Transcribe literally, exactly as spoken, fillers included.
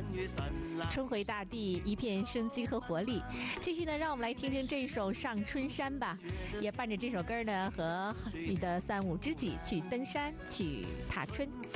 春回大地，一片生机和活力。继续呢，让我们来听听这一首《上春山》吧，也伴着这首歌呢，和你的三五知己去登山，去踏春。